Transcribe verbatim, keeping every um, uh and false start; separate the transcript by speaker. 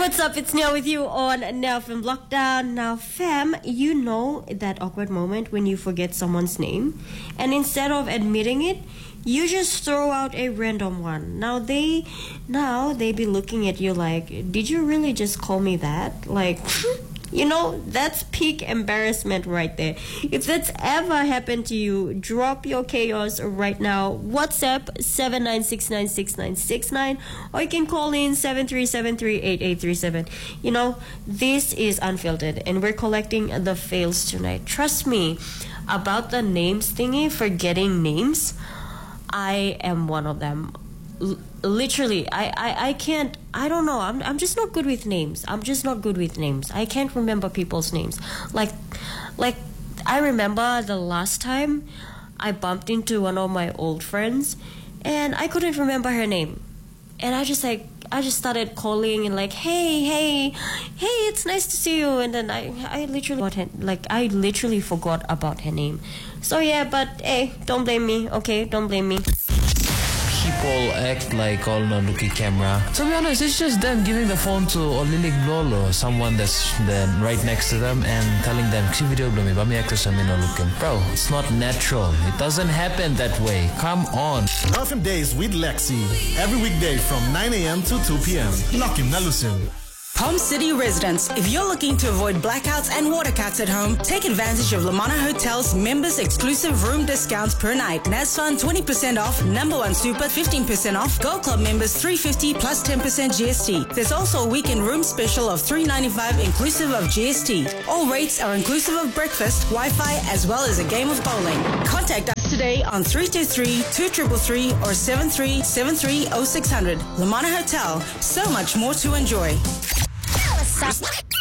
Speaker 1: what's up? It's Now with you on Now from Lockdown. Now, fam, you know that awkward moment when you forget someone's name, and instead of admitting it, you just throw out a random one. Now they, now they be looking at you like, did you really just call me that? Like, you know, that's peak embarrassment right there. If that's ever happened to you, drop your chaos right now. WhatsApp seven nine six nine six nine six nine, or you can call in seven three seven three eight eight three seven. You know, this is Unfiltered, and we're collecting the fails tonight. Trust me, about the names thingy, forgetting names, I am one of them. L- literally, I, I, I can't, I don't know, I'm, I'm just not good with names. I'm just not good with names. I can't remember people's names. Like, like, I remember the last time I bumped into one of my old friends, and I couldn't remember her name. And I just like, I just started calling and like, hey, hey, hey, it's nice to see you. And then I, I literally got her, like, I literally forgot about her name. So yeah, but hey, don't blame me, okay? Don't blame me.
Speaker 2: People act like all no looking camera. To be honest, it's just them giving the phone to Olilik Lolo, someone that's then right next to them, and telling them, "Si video belum ya, bami actor sami no looking." Bro, it's not natural. It doesn't happen that way. Come on.
Speaker 3: Now from Days with Lexi, every weekday from nine a.m. to two p.m. Lock him, Nalusim.
Speaker 4: Home City residents, if you're looking to avoid blackouts and water cuts at home, take advantage of Lamana Hotel's members exclusive room discounts per night. NASFUN twenty percent off, Number One Super fifteen percent off, Gold Club members three hundred fifty plus ten percent G S T. There's also a weekend room special of three hundred ninety-five inclusive of G S T. All rates are inclusive of breakfast, Wi-Fi, as well as a game of bowling. Contact us today on three two three, two three three three or seven three seven three oh six hundred. Lamana Hotel, so much more to enjoy.